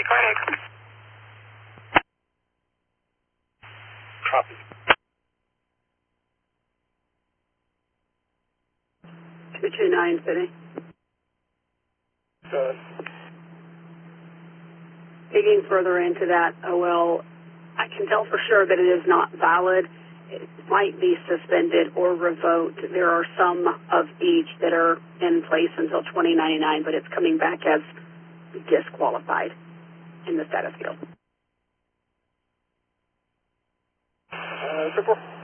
ahead. Copy. 229 City. Good. Digging further into that, OL, I can tell for sure that it is not valid. It might be suspended or revoked. There are some of each that are in place until 2099, but it's coming back as disqualified in the status field. Super.